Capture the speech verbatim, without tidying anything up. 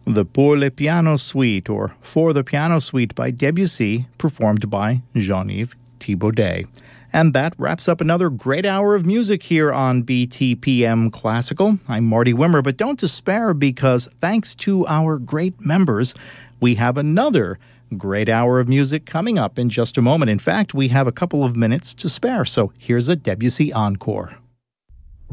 the Pour le Piano Suite, or For the Piano Suite by Debussy, performed by Jean-Yves Thibaudet. And that wraps up another great hour of music here on B T P M Classical. I'm Marty Wimmer, but don't despair because thanks to our great members, we have another great hour of music coming up in just a moment. In fact, we have a couple of minutes to spare, so here's a Debussy encore.